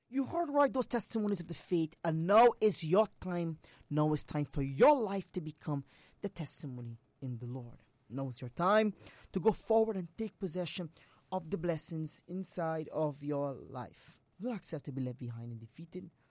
You heard right those testimonies of the faith, and now is your time. Now is time for your life to become the testimony in the Lord. Now is your time to go forward and take possession of the blessings inside of your life. Do not accept to be left behind and defeated.